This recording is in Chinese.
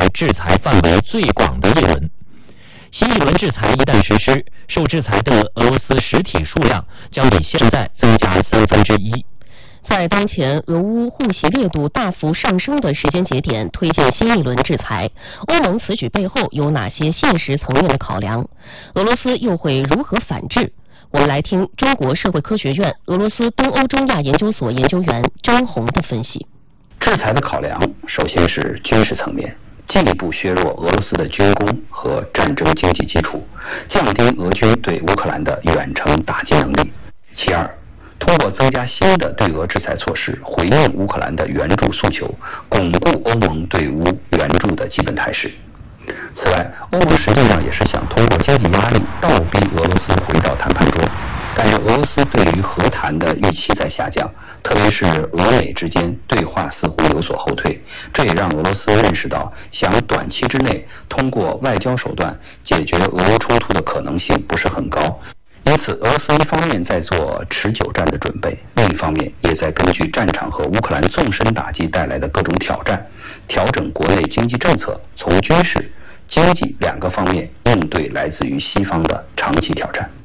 来制裁范围最广的一轮。新一轮制裁一旦实施，受制裁的俄罗斯实体数量将比现在增加1/3。在当前俄乌互袭烈度大幅上升的时间节点推进新一轮制裁，欧盟此举背后有哪些现实层面的考量？俄罗斯又会如何反制？我们来听中国社会科学院俄罗斯东欧中亚研究所研究员张红的分析。 制裁的考量首先是军事层面，进一步削弱俄罗斯的军工和战争经济基础，降低俄军对乌克兰的远程打击能力。其二，通过增加新的对俄制裁措施，回应乌克兰的援助诉求，巩固欧盟对乌援助的基本态势。此外，欧盟实际上也是想通过经济压力倒逼俄罗斯回到谈判桌，但是俄罗斯对于和谈的预期在下降，特别是俄美之间对话似乎有所后退，这也让俄罗斯认识到想短期之内通过外交手段解决俄乌冲突的可能性不是很高。因此，俄罗斯一方面在做持久战的准备，另一方面也在根据战场和乌克兰纵深打击带来的各种挑战，调整国内经济政策，从军事、经济两个方面应对来自于西方的长期挑战。